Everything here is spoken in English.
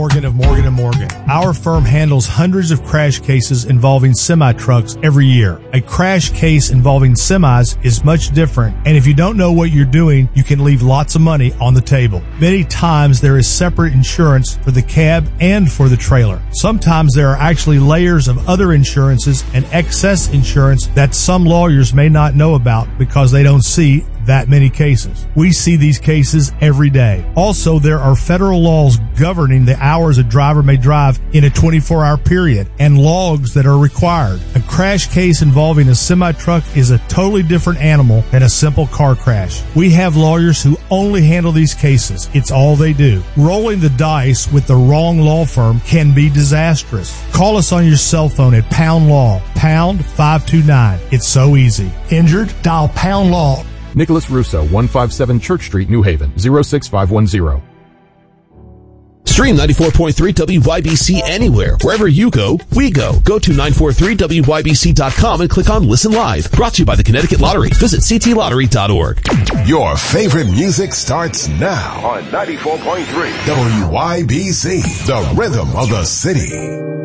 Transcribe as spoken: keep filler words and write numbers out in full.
Morgan of Morgan and Morgan. Our firm handles hundreds of crash cases involving semi-trucks every year. A crash case involving semis is much different, and if you don't know what you're doing, you can leave lots of money on the table. Many times there is separate insurance for the cab and for the trailer. Sometimes there are actually layers of other insurances and excess insurance that some lawyers may not know about because they don't see that many cases. We see these cases every day. Also, there are federal laws governing the hours a driver may drive in a twenty-four hour period and logs that are required. A crash case involving a semi-truck is a totally different animal than a simple car crash. We have lawyers who only handle these cases. It's all they do. Rolling the dice with the wrong law firm can be disastrous. Call us on your cell phone at Pound Law, pound five two nine. It's so easy. Injured? Dial Pound Law. Nicholas Russo, one fifty-seven Church Street, New Haven, zero six five one zero. Stream ninety-four point three W Y B C anywhere. Wherever you go, we go. Go to nine forty-three W Y B C dot com and click on Listen Live. Brought to you by the Connecticut Lottery. Visit C T lottery dot org. Your favorite music starts now on ninety-four point three W Y B C, the rhythm of the city.